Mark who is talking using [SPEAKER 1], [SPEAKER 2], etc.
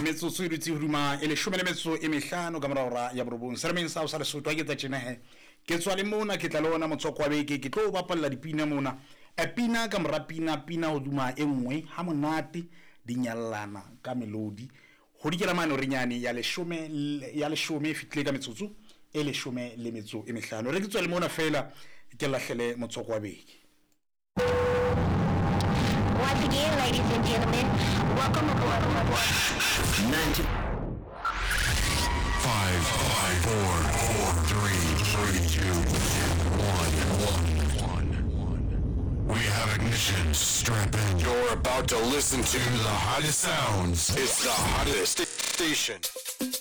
[SPEAKER 1] metsotso e dutse hodima e 15 ka morao ya borobong serameng sa o sa Lesotho ke tsa tjena ke tswa le mona ke tla le ona motswako wa beke ke tlo bapalla dipina mona pina ka mora pina hodima e nngwe ha monate di nyallana ka melodi ho dikela mane re nyane ya 10 fitlile ka metsotso e 15 re ke tswa le mona fela ke lahlele motswako wa beke.
[SPEAKER 2] Once again, ladies and gentlemen, welcome aboard.
[SPEAKER 3] 5, 4, 3, 2, 1. We have ignition. Strap in.
[SPEAKER 4] You're about to listen to the hottest sounds. It's the hottest station.